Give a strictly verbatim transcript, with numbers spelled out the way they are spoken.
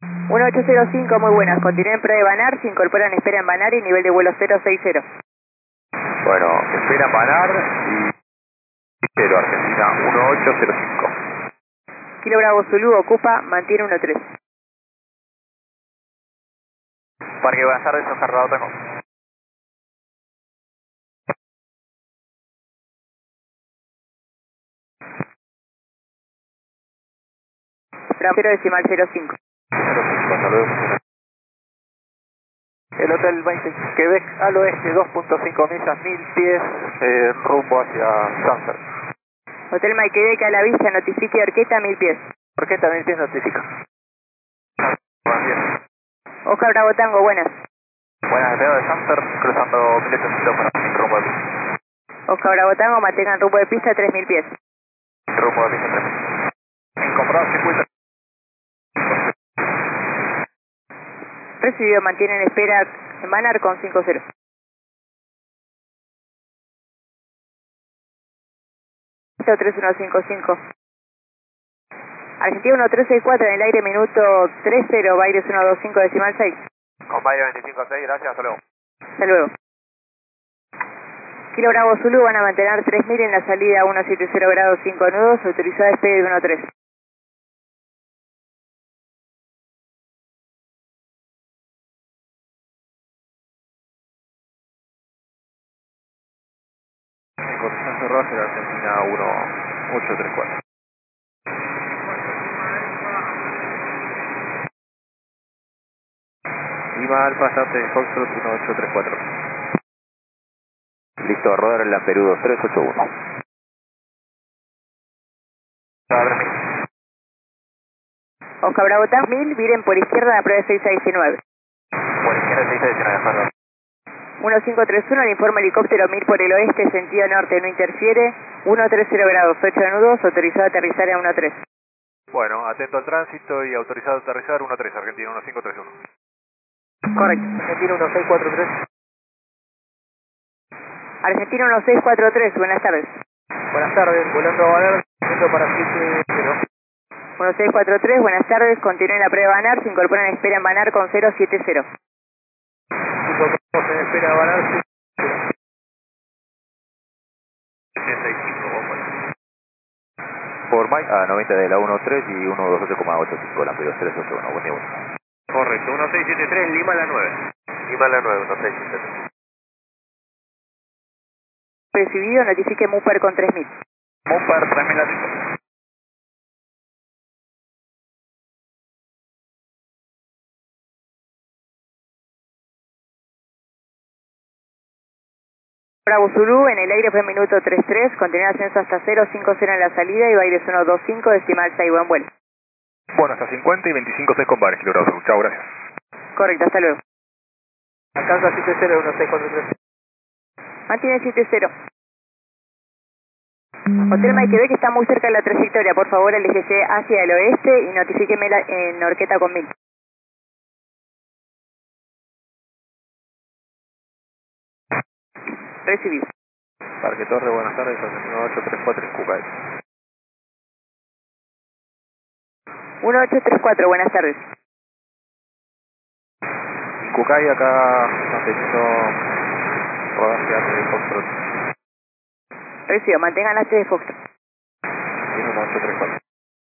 uno ocho cero cinco, muy buenas. Continúen prueba de Banar, se incorporan espera en Banar y nivel de vuelo cero seis cero. Bueno, espera en Banar y cero, Argentina uno ocho cero cinco. Kilo Bravo Zulu, ocupa, mantiene uno tres. Parque, buenas tardes, Oscar Bravo Tango. Bravo cero decimal cero cinco. cero cinco, hasta luego. El Hotel veinte Quebec al oeste, dos punto cinco millas, mil pies, eh, rumbo hacia Sunset. Hotel Maiquedeca a la vista, notifique Orqueta mil pies. Orqueta mil pies notifica. Buenos días. Oscar Bravo Tango, buenas. Buenas, veo de Sunset, cruzando mil ochocientos para rumbo de pista. Oscar Bravo Tango, mantengan rumbo de pista tres mil pies. Rumbo de pista tres mil. Incomprado circuito. Recibido, mantienen espera en Banar con cinco cero. tres uno cinco cinco. Argentina uno tres seis cuatro en el aire, minuto tres cero, Baires uno dos cinco decimal seis. Con Baile veinticinco seis, gracias, hasta luego. Hasta luego. Kilo Bravo Zulu, van a mantener tres mil en la salida uno siete cero grados cinco nudos, autorizada despegue de uno tres. Cotización Roger, Argentina uno ocho tres cuatro. Lima Alfa, Sante Foxtrot uno ocho tres cuatro. Listo, rodar en la Perú dos tres ocho uno. Oscar Bravo Tango mil, viren por izquierda la prueba seis seis nueve. Por izquierda seis seis diecinueve, perdón. uno cinco tres uno, le informa helicóptero mil por el oeste, sentido norte, no interfiere. uno tres cero grados, ocho nudos, autorizado a aterrizar a uno tres. Bueno, atento al tránsito y autorizado a aterrizar uno tres, Argentina uno cinco tres uno. Correcto. Argentina uno seis cuatro tres. Argentina uno seis cuatro tres, buenas tardes. Buenas tardes, volando a Banar, yendo para siete cero. uno seis cuatro tres, buenas tardes, continúen la prueba de Banar, se incorporan en espera en Banar con cero siete cero. Incorporamos en espera a Banar. setenta y cinco, vamos. Por Mike, a noventa de la uno tres y uno dos ocho coma ocho cinco, la Perú tres ocho uno, buen día, bueno. Correcto, uno seis siete tres, Lima la nueve. Lima la nueve, uno seis siete tres. Recibido, notifique Mupar con tres mil. Mopar tres mil atento. Bravo Zulu, en el aire fue minuto tres tres, continúa ascenso hasta cero cinco cero en la salida y Baires uno dos cinco, decimal seis, buen vuelo. Bueno, hasta cincuenta y veinticinco seis con bares, Kilo Bravo. Chao, gracias. Correcto, hasta luego. Alcanza siete cero, uno seis cuatro tres. Mantiene siete cero. Hotel Maiquebec está muy cerca de la trayectoria, por favor aléjese hacia el oeste y notifíqueme la, en Orqueta con mil. Recibido. Parque Torre, buenas tardes, uno ocho tres cuatro en Cucay. uno ocho tres cuatro, buenas tardes. En Cucay acá manteniendo rodaje de Foxtrot. Recibido, mantengan la T de Foxtrot. uno ocho tres cuatro.